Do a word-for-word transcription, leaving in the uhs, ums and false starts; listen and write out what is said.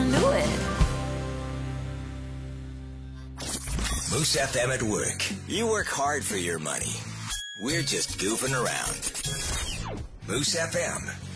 knew it. Moose F M at work. You work hard for your money. We're just goofing around. Moose F M.